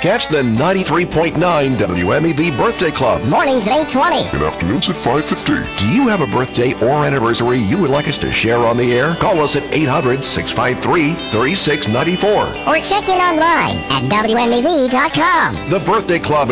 Catch the 93.9 WMEV Birthday Club. Mornings at 8:20. And afternoons at 5:50. Do you have a birthday or anniversary you would like us to share on the air? Call us at 800-653-3694. Or check in online at WMEV.com. The Birthday Club